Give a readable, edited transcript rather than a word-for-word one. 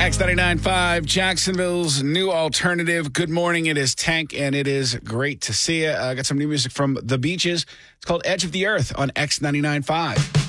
X99.5, Jacksonville's new alternative. Good morning. It is Tank, and it is great to see you. I got some new music from The Beaches. It's called Edge of the Earth on X99.5.